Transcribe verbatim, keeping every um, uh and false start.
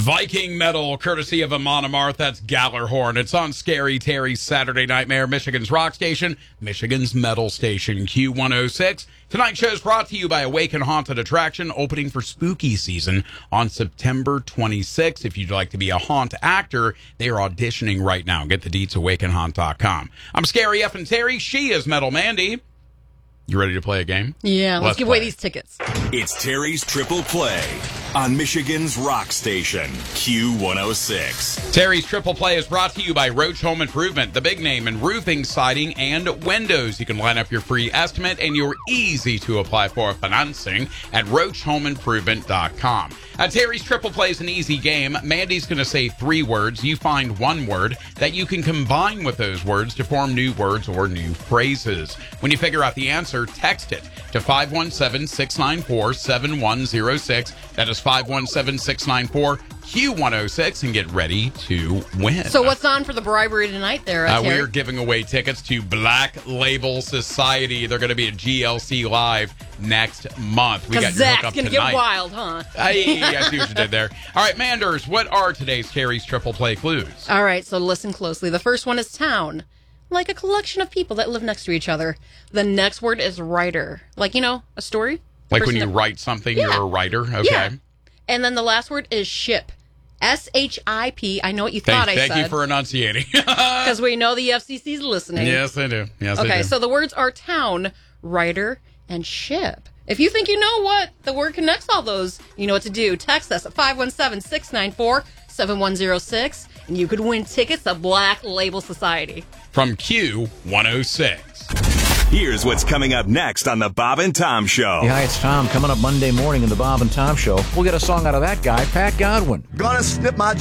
Viking metal, courtesy of Amon Amarth. That's Gallerhorn. It's on Scary Terry's Saturday Nightmare, Michigan's rock station, Michigan's metal station, Q one oh six. Tonight's show is brought to you by Awaken Haunted Attraction, opening for spooky season on September twenty-sixth. If you'd like to be a haunt actor, they are auditioning right now. Get the deets at awaken haunt dot com. I'm Scary F and Terry. She is Metal Mandy. You ready to play a game? Yeah, let's, let's give play. away these tickets. It's Terry's Triple Play on Michigan's rock station, Q one oh six. Terry's Triple Play is brought to you by Roach Home Improvement, the big name in roofing, siding, and windows. You can line up your free estimate and you're easy to apply for financing at roach home improvement dot com. Uh, Terry's Triple Play is an easy game. Mandy's going to say three words. You find one word that you can combine with those words to form new words or new phrases. When you figure out the answer, text it to five one seven, six nine four, seven one zero six. That is five one seven, six nine four, Q one oh six, and get ready to win. So what's on for the bribery tonight there, uh, uh, We're giving away tickets to Black Label Society. They're going to be at G L C Live next month. We got your Zach's hookup gonna tonight. get wild, huh? Hey, I see what you did there. All right, Manders, what are today's Terry's Triple Play clues? All right, so listen closely. The first one is town, like a collection of people that live next to each other. The next word is writer, like, you know, a story. Like when you that... write something, yeah. you're a writer? Okay. Yeah. And then the last word is ship. S H I P. I know what you thank, thought I thank said. Thank you for enunciating. Because we know the F C C's listening. Yes, I do. Yes, okay, I do. so the words are town, writer, and ship. If you think you know what the word connects all those, you know what to do. Text us at five one seven, six nine four, seven one zero six, and you could win tickets to Black Label Society. From Q one oh six. Here's what's coming up next on the Bob and Tom Show. Yeah, hi, it's Tom. Coming up Monday morning in the Bob and Tom Show, we'll get a song out of that guy, Pat Godwin. Gonna snip my